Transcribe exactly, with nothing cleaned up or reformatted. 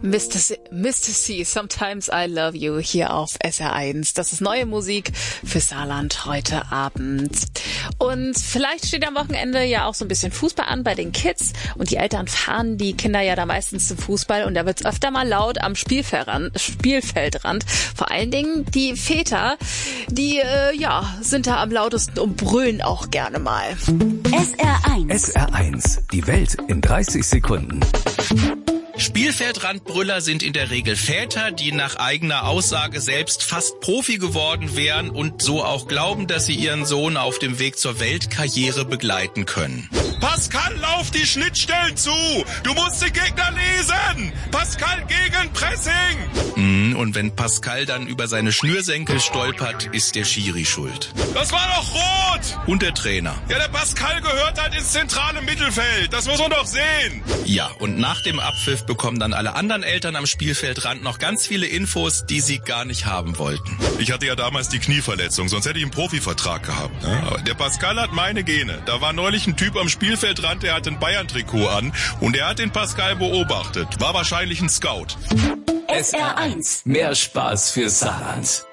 Mister C, Mister C, Sometimes I Love You hier auf S R eins. Das ist neue Musik für Saarland heute Abend. Und vielleicht steht am Wochenende ja auch so ein bisschen Fußball an bei den Kids. Und die Eltern fahren die Kinder ja da meistens zum Fußball. Und da wird's öfter mal laut am Spielfeldrand. Spielfeldrand. Vor allen Dingen die Väter, die äh, ja sind da am lautesten und brüllen auch gerne mal. S R eins. S R eins. Die Welt in dreißig Sekunden. Spielfeldrandbrüller sind in der Regel Väter, die nach eigener Aussage selbst fast Profi geworden wären und so auch glauben, dass sie ihren Sohn auf dem Weg zur Weltkarriere begleiten können. Pascal, lauf die Schnittstellen zu! Du musst die Gegner lesen! Pascal gegen Pressing! Und wenn Pascal dann über seine Schnürsenkel stolpert, ist der Schiri schuld. Das war doch rot! Und der Trainer. Ja, der Pascal gehört halt ins zentrale Mittelfeld. Das muss man doch sehen. Ja, und nach dem Abpfiff bekommen dann alle anderen Eltern am Spielfeldrand noch ganz viele Infos, die sie gar nicht haben wollten. Ich hatte ja damals die Knieverletzung, sonst hätte ich einen Profivertrag gehabt. Ne? Aber der Pascal hat meine Gene. Da war neulich ein Typ am Spielfeldrand, der hatte ein Bayern-Trikot an und der hat den Pascal beobachtet. War wahrscheinlich ein Scout. S R eins. Mehr Spaß für Saarland.